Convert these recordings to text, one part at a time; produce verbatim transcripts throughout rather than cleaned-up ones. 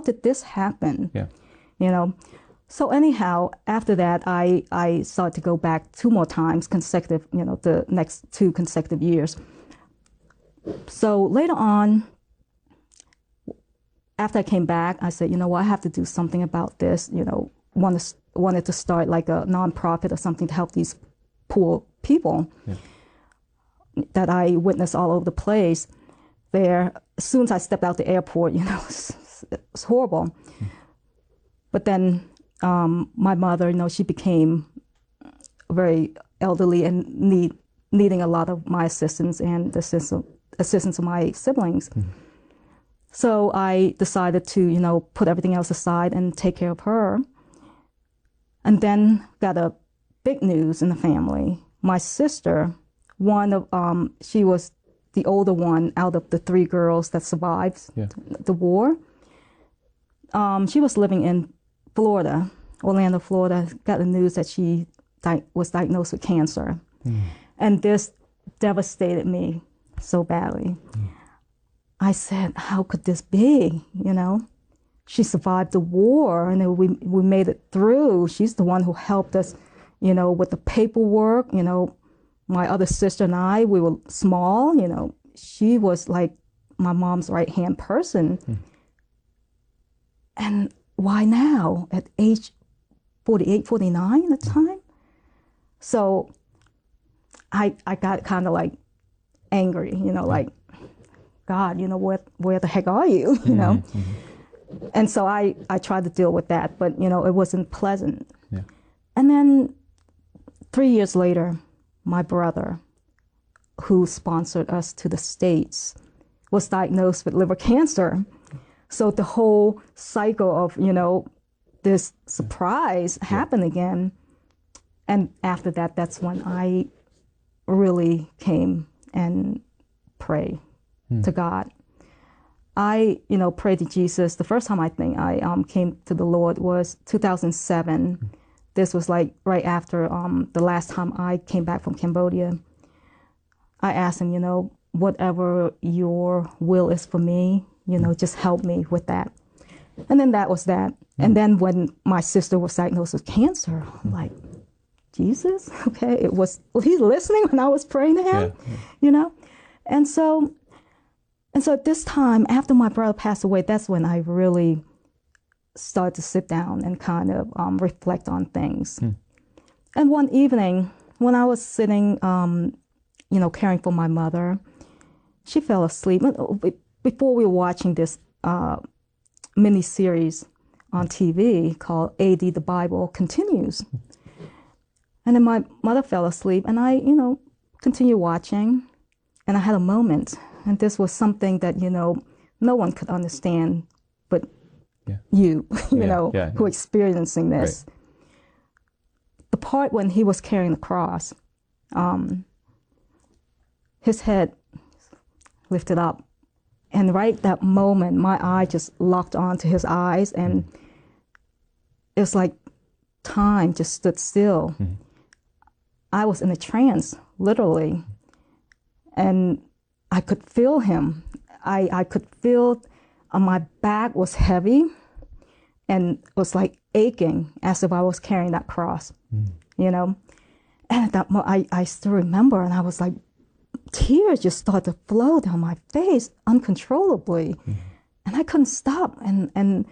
did this happen? Yeah. You know? So anyhow, after that, I, I started to go back two more times consecutive, you know, the next two consecutive years. So later on, after I came back, I said, you know what, I have to do something about this. You know, wanted, wanted to start like a nonprofit or something to help these poor people yeah. that I witnessed all over the place. There, as soon as I stepped out the airport, you know, it's, it's horrible. Mm. But then um, my mother, you know, she became very elderly and need, needing a lot of my assistance and the assistance, assistance of my siblings. Mm. So I decided to, you know, put everything else aside and take care of her. And then got a big news in the family. My sister, one of, um, she was the older one out of the three girls that survived yeah. the war. Um, she was living in Florida, Orlando, Florida, got the news that she di- was diagnosed with cancer. Mm. And this devastated me so badly. Mm. I said, how could this be, you know? She survived the war, and we, we made it through. She's the one who helped us, you know, with the paperwork. You know, my other sister and I, we were small, you know. She was like my mom's right-hand person. Mm. And why now, at age forty-eight, forty-nine at the time? So I, I got kind of like angry, you know, like, God, you know, where, where the heck are you, you know? Mm-hmm. And so I, I tried to deal with that, but, you know, it wasn't pleasant. Yeah. And then three years later, my brother, who sponsored us to the States, was diagnosed with liver cancer. So the whole cycle of, you know, this surprise yeah. happened again. And after that, that's when I really came and prayed hmm. to God. I, you know, prayed to Jesus. The first time I think I um, came to the Lord was two thousand seven. Hmm. This was like right after um, the last time I came back from Cambodia. I asked him, you know, whatever your will is for me, you know, just help me with that. And then that was that. Hmm. And then when my sister was diagnosed with cancer, I'm like, Jesus, okay, it was, was he listening when I was praying to him, yeah, yeah. you know? And so, and so at this time, after my brother passed away, that's when I really started to sit down and kind of um, reflect on things. Hmm. And one evening, when I was sitting, um, you know, caring for my mother, she fell asleep. Before we were watching this uh, mini-series on T V called A D The Bible Continues. And then my mother fell asleep, and I, you know, continued watching, and I had a moment, and this was something that, you know, no one could understand but yeah. you, you yeah, know, yeah, who are experiencing this. Right. The part when he was carrying the cross, um, his head lifted up, and right that moment, my eye just locked onto his eyes, and mm-hmm. it was like time just stood still. Mm-hmm. I was in a trance, literally, and I could feel him. I, I could feel uh, my back was heavy and was like aching as if I was carrying that cross, mm. you know. And at that moment, I, I still remember, and I was like, tears just started to flow down my face uncontrollably, mm. and I couldn't stop. And, and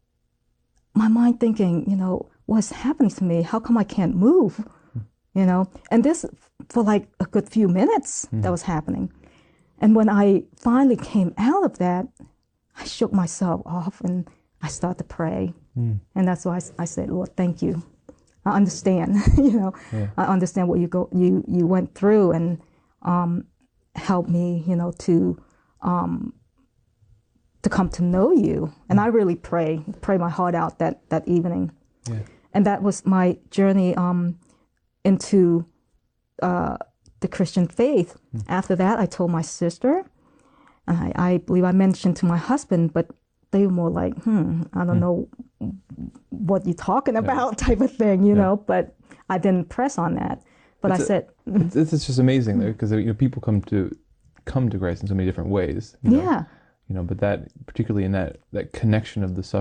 my mind thinking, you know, what's happening to me? How come I can't move? You know, and this for like a good few minutes mm. that was happening. And when I finally came out of that, I shook myself off and I started to pray. Mm. And that's why I, I said, Lord, thank you. I understand, you know, yeah. I understand what you go, you, you went through, and um, helped me, you know, to um, to come to know you. And I really pray, pray my heart out that, that evening. Yeah. And that was my journey um, into uh, the Christian faith. Mm. After that, I told my sister, and I, I believe I mentioned to my husband, but they were more like, hmm, I don't mm. know what you're talking about, yeah. type of thing, you yeah. know, but I didn't press on that. But it's I a, said... It's, it's just amazing, though, because you know, people come to come to Christ in so many different ways. You know? Yeah. You know, but that, particularly in that, that connection of the suffering,